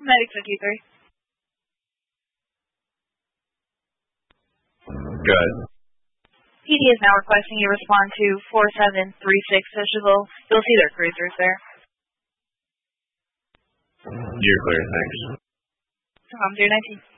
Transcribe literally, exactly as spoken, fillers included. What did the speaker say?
Medic fifty-three. Good. P D is now requesting you respond to four seven three six Fisherville. You'll see their cruisers there. You're clear, thanks. I'm doing nineteen.